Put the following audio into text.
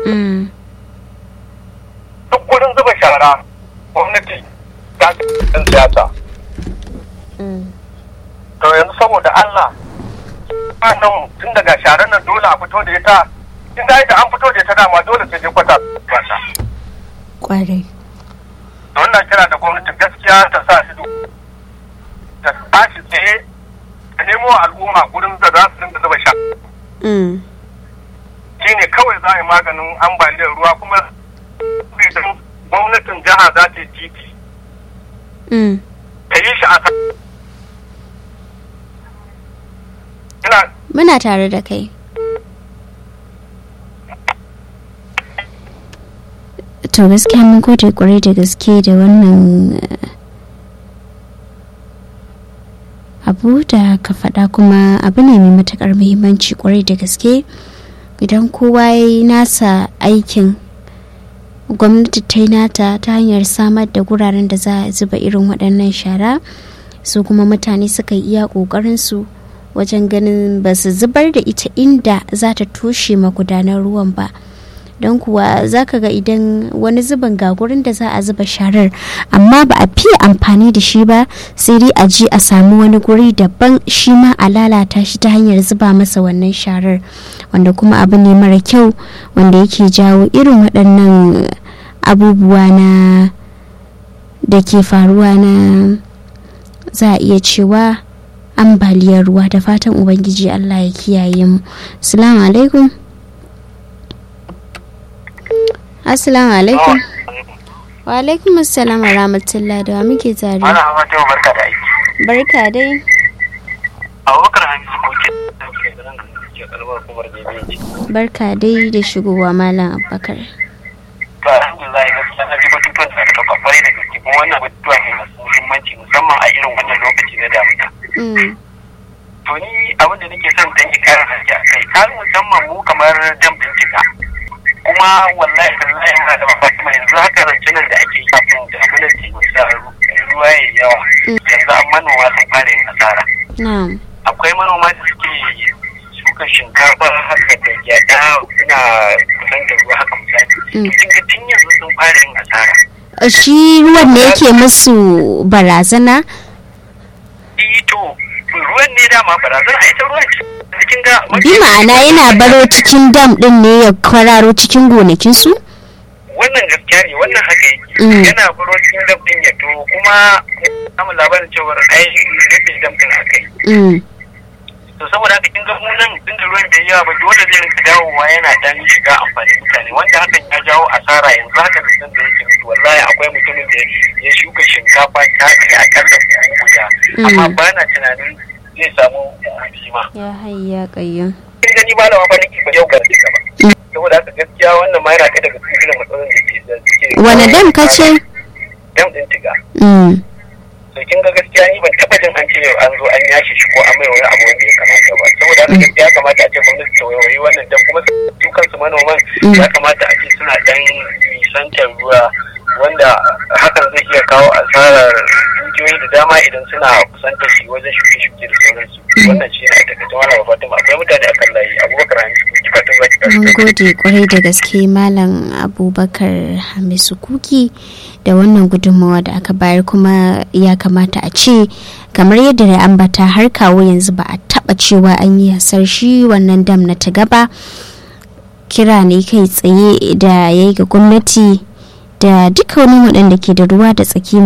duk gurin zuba shara gwamnati ta ɗan siyasa. To yanzu saboda Allah nan tun daga sharar nan dole a fito da ita, in da an fito da ita dama dole sai dai kwata kwata. Kwarai. Da wannan kira da gwamnati gaskiya ta sa shi ta tashi tsaye ta nemo al'umma gurin da za su dinga zuba shara. Shi ne kawai za a yi maganin ambaliyar ruwa, kuma idan gwamnatin jiha za ta yi titi ta yi shi a muna tare da kai. To gaskiya mun gode kwarai da gaske da wannan abu da ka faɗa, kuma abu ne mai matuƙar muhimmanci kwarai da gaske. Idan kowa ya yi nasa aikin, gwamnati ta yi nata ta hanyar samar da guraren da za a zuba irin waɗannan shara, su kuma mutane suka yi iya ƙoƙarinsu wajen ganin ba su zubar da ita inda za ta toshe magudanar ruwan ba. Don kuwa za ka ga idan wani zubin ga gurin da za a zuba sharar amma ba a fiye amfani da shi ba, sai dai a ji a samu wani guri daban shi ma a lalata shi ta hanyar zuba masa wannan sharar, wanda kuma abu ne mara kyau wanda yake jawo irin waɗannan abubuwa na da ke faruwa na, za a iya cewa, ambaliyar ruwa. Da fatan ubangiji Allah ya kiyaye mu. Assalamu alaikum. Assalamu alaikum. Wa alaikum assalam wa rahmatullah. Da wa muke tare? Ana hamata yau barka da aiki. Barka dai. Abubakar Hamisu Koke ke kalmar kumar Bebeji. Barka dai da shigowa Malam Abubakar. To alhamdulillah gaskiya na ji batutuwan da aka ɗauka kwarai da gaske, kuma wannan batutuwa ne masu muhimmanci musamman a irin wannan lokaci na damuna. To ni abin da nake son dan yi karin haske a kai, karin musamman mu kamar dam ɗin Jiga. Kuma wallahi wallahi ina da mafatima yanzu haka rancinan da ake yi kafin da abin da ke sa ruwa ya yawa, yanzu an manoma sun fara yin asara. Akwai manoma da suke shuka shinkafa haka da gyada suna kusan da ruwa haka misali. Kin ga tun yanzu sun fara yin asara. Shi ruwan ne yake musu barazana? To ruwan ne dama barazana, a ita ruwan cikin ga bi ma'ana yana baro cikin dam din ne ya kwararo cikin gonakin su? Wannan gaskiya ne, wannan haka yake. Yana baro cikin dam din ya to, kuma samun labarin cewar ai rufe dam din aka yi. To saboda haka kin ga mu nan tun da ruwan bai yawa ba, dole zai rinka dawowa yana dan shiga amfanin mutane, wanda hakan ya jawo asara. Yanzu haka da san da yake mutu, wallahi akwai mutumin da ya shuka shinkafa ta kai akalla guda, amma ba na tunanin zai samu ma. Ya hayya kayyum. Kin gani malama ba nake ba yau garje ka ba. Saboda haka gaskiya wannan ma yana kai daga cikin matsalolin da suke. Wani dam kace? Dam din Jiga. To kin ga gaskiya ni ban taba jin an ce an zo an yashi shi ko an mai wani abu wanda ya kamata ba. Saboda haka gaskiya kamata a ce gwamnati ta wayoyi wannan dam, kuma su kansu manoman ya kamata a ce suna dan nisantar ruwa, wanda hakan zai iya kawo asarar dukiyoyi da dama idan suna kusantar shi wajen shuke-shuke da sauransu. Wannan shi ne a takaice Malam Fatima. Akwai mutane a kan layi. Abubakar Hamisu Kuki, fatan zaki ƙarfi. Mun gode kwarai da gaske Malam Abubakar Hamisu Kuki da wannan gudunmawa da aka bayar, kuma ya kamata a ce kamar yadda da ambata har kawo yanzu ba a taɓa cewa an yi hasar shi wannan dam na Tagaba. Kira ne kai tsaye da ya yi ga gwamnati da duka wani waɗanda ke da ruwa da tsaki